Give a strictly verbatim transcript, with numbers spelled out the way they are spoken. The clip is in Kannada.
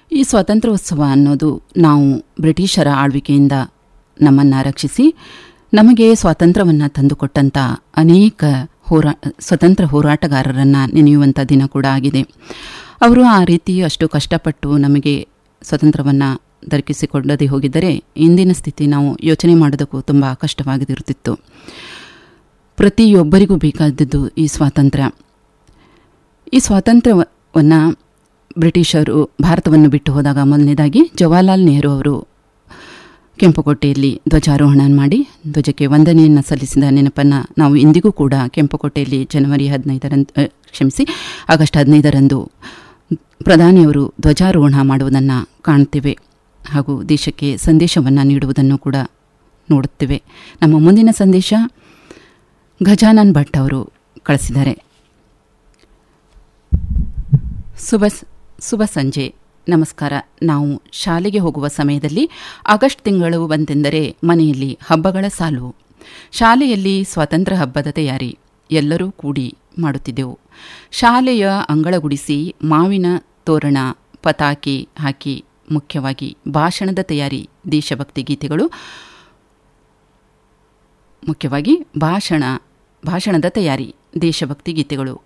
ಈ ಸ್ವಾತಂತ್ರ್ಯೋತ್ಸವ ಅನ್ನೋದು ನಾವು ಬ್ರಿಟಿಷರ ಆಳ್ವಿಕೆಯಿಂದ ನಮ್ಮನ್ನು ರಕ್ಷಿಸಿ ನಮಗೆ ಸ್ವಾತಂತ್ರ್ಯವನ್ನು ತಂದುಕೊಟ್ಟಂಥ ಅನೇಕ ಹೋರಾ ಸ್ವತಂತ್ರ ಹೋರಾಟಗಾರರನ್ನು ನೆನೆಯುವಂಥ ದಿನ ಕೂಡ ಆಗಿದೆ. ಅವರು ಆ ರೀತಿ ಅಷ್ಟು ಕಷ್ಟಪಟ್ಟು ನಮಗೆ ಸ್ವಾತಂತ್ರ್ಯವನ್ನು ದೊರಕಿಸಿಕೊಡದೆ ಹೋಗಿದ್ದರೆ ಇಂದಿನ ಸ್ಥಿತಿ ನಾವು ಯೋಚನೆ ಮಾಡೋದಕ್ಕೂ ತುಂಬ ಕಷ್ಟವಾಗಿರುತ್ತಿತ್ತು. ಪ್ರತಿಯೊಬ್ಬರಿಗೂ ಬೇಕಾದದ್ದು ಈ ಸ್ವಾತಂತ್ರ್ಯ. ಈ ಸ್ವಾತಂತ್ರ್ಯವನ್ನು ಬ್ರಿಟಿಷರು ಭಾರತವನ್ನು ಬಿಟ್ಟು ಹೋದಾಗ ಮೊದಲನೇದಾಗಿ ಜವಾಹರ್ಲಾಲ್ ನೆಹರು ಅವರು ಕೆಂಪುಕೋಟೆಯಲ್ಲಿ ಧ್ವಜಾರೋಹಣ ಮಾಡಿ ಧ್ವಜಕ್ಕೆ ವಂದನೆಯನ್ನು ಸಲ್ಲಿಸಿದ ನೆನಪನ್ನು ನಾವು ಇಂದಿಗೂ ಕೂಡ ಕೆಂಪುಕೋಟೆಯಲ್ಲಿ ಜನವರಿ ಹದಿನೈದರಂದು ಕ್ಷಮಿಸಿ ಆಗಸ್ಟ್ ಹದಿನೈದರಂದು ಪ್ರಧಾನಿಯವರು ಧ್ವಜಾರೋಹಣ ಮಾಡುವುದನ್ನು ಕಾಣ್ತೇವೆ ಹಾಗೂ ದೇಶಕ್ಕೆ ಸಂದೇಶವನ್ನು ನೀಡುವುದನ್ನು ಕೂಡ ನೋಡುತ್ತೇವೆ. ನಮ್ಮ ಮುಂದಿನ ಸಂದೇಶ ಗಜಾನನ್ ಭಟ್ ಅವರು ಕಳಿಸಿದ್ದಾರೆ. ಶುಭ ಶುಭ ಸಂಜೆ, ನಮಸ್ಕಾರ. ನಾವು ಶಾಲೆಗೆ ಹೋಗುವ ಸಮಯದಲ್ಲಿ ಆಗಸ್ಟ್ ತಿಂಗಳು ಬಂತೆಂದರೆ ಮನೆಯಲ್ಲಿ ಹಬ್ಬಗಳ ಸಾಲು. ಶಾಲೆಯಲ್ಲಿ ಸ್ವಾತಂತ್ರ್ಯ ಹಬ್ಬದ ತಯಾರಿ ಎಲ್ಲರೂ ಕೂಡಿ ಮಾಡುತ್ತಿದ್ದೆವು. ಶಾಲೆಯ ಅಂಗಳ ಗುಡಿಸಿ ಮಾವಿನ ತೋರಣ ಪತಾಕಿ ಹಾಕಿ ಮುಖ್ಯವಾಗಿ ಭಾಷಣದ ತಯಾರಿ, ದೇಶಭಕ್ತಿ ಗೀತೆಗಳು ಮುಖ್ಯವಾಗಿ ಭಾಷಣ ಭಾಷಣದ ತಯಾರಿ ದೇಶಭಕ್ತಿ ಗೀತೆಗಳು